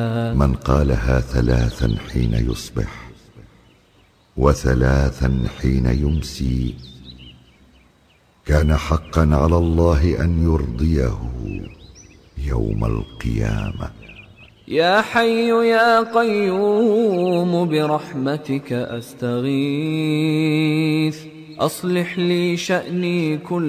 من قالها 3 حين يصبح و3 حين يمسي كان حقا على الله أن يرضيه يوم القيامة. يا حي يا قيوم برحمتك أستغيث، أصلح لي شأني كله